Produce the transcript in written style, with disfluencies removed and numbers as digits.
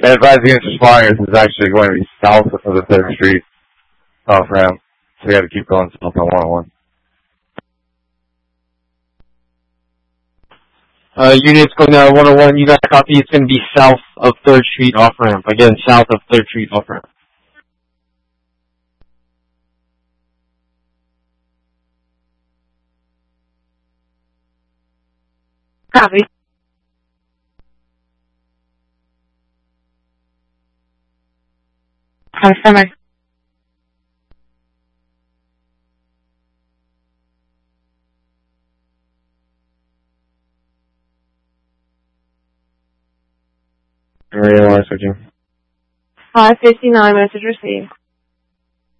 And advise against responding. This is actually going to be south of the 3rd Street off ramp. So we got to keep going south on 101. Units going to 101, you got a copy. It's going to be south of 3rd Street off ramp. Again, south of 3rd Street off ramp. Copy. Confirm. Maria, switching. 559, message received.